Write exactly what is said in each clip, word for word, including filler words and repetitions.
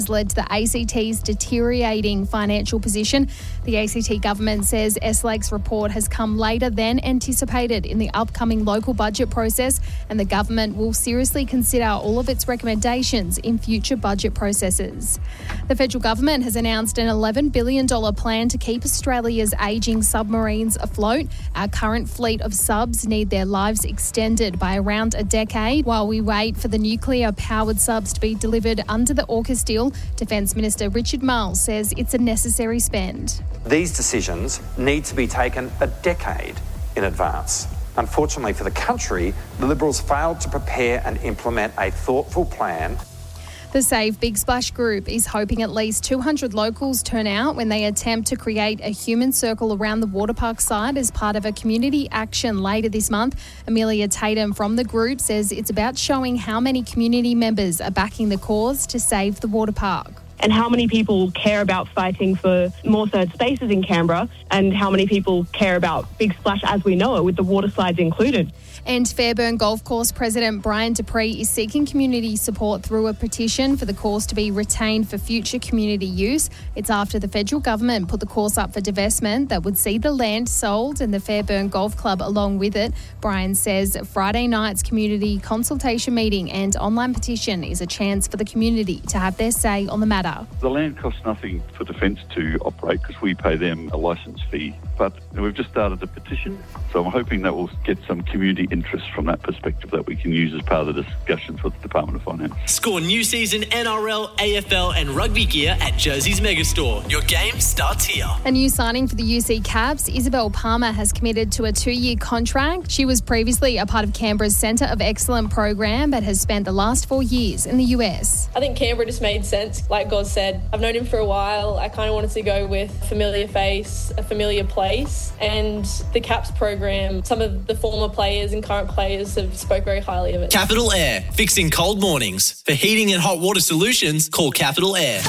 led to the A C T's deteriorating financial position. The A C T government says S L A C's report has come later than anticipated in the upcoming local budget process, and the government will seriously consider all of its recommendations in future budget processes. The federal government has announced an eleven billion dollars plan to keep Australia's ageing submarines afloat. Our current fleet of subs need their lives extended by around a decade while we wait for the nuclear-powered subs to be delivered under the AUKUS deal. Defence Minister Richard Marles says it's a necessary spend. These decisions need to be taken a decade in advance. Unfortunately for the country, the Liberals failed to prepare and implement a thoughtful plan. The Save Big Splash group is hoping at least two hundred locals turn out when they attempt to create a human circle around the waterpark site as part of a community action later this month. Amelia Tatum from the group says it's about showing how many community members are backing the cause to save the waterpark. And how many people care about fighting for more third spaces in Canberra, and how many people care about Big Splash as we know it, with the water slides included. And Fairburn Golf Course President Brian Dupree is seeking community support through a petition for the course to be retained for future community use. It's after the federal government put the course up for divestment that would see the land sold and the Fairburn Golf Club along with it. Brian says Friday night's community consultation meeting and online petition is a chance for the community to have their say on the matter. The land costs nothing for Defence to operate because we pay them a licence fee. But we've just started a petition, so I'm hoping that will get some community interest from that perspective that we can use as part of the discussions with the Department of Finance. Score new season N R L, A F L and rugby gear at Jersey's Megastore. Your game starts here. A new signing for the U C Caps, Isabel Palmer has committed to a two-year contract. She was previously a part of Canberra's Centre of Excellence program but has spent the last four years in the U S. I think Canberra just made sense. Like God said, I've known him for a while. I kind of wanted to go with a familiar face, a familiar place, and the Caps program, some of the former players and current players have spoke very highly of it. Capital Air, fixing cold mornings. For heating and hot water solutions, call Capital Air.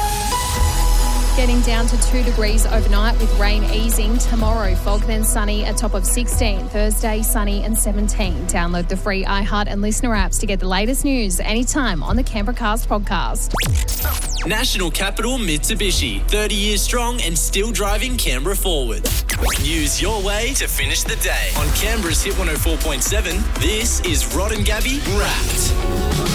Getting down to two degrees overnight with rain easing. Tomorrow, fog then sunny, a top of sixteen. Thursday, sunny and seventeen. Download the free iHeart and Listener apps to get the latest news anytime on the Canberra Cast podcast. National Capital Mitsubishi, thirty years strong and still driving Canberra forward. News your way to finish the day. On Canberra's Hit one oh four point seven, this is Rod and Gabby Wrapped.